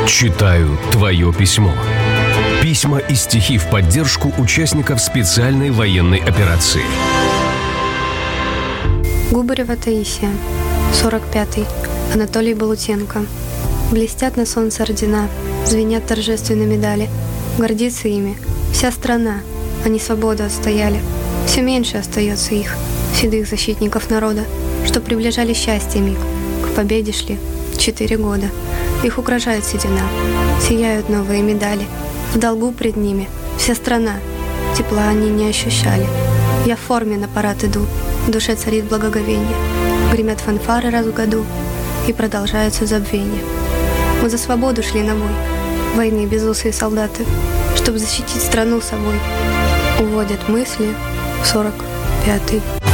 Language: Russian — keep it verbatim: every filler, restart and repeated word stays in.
Читаю твое письмо. Письма и стихи в поддержку участников специальной военной операции. Губарева Таисия, сорок пятый. Анатолий Болутенко. Блестят на солнце ордена, звенят торжественно медали. Гордится ими вся страна, они свободу отстояли. Все меньше остается их, седых защитников народа, что приближали счастье миг. К победе шли четыре года. Их угрожает седина, сияют новые медали. В долгу пред ними вся страна, тепла они не ощущали. Я в форме на парад иду, в душе царит благоговение. Гремят фанфары раз в году, и продолжается забвение. Мы за свободу шли на бой, войны безусые солдаты, чтобы защитить страну собой. Уводят мысли в сорок пятый.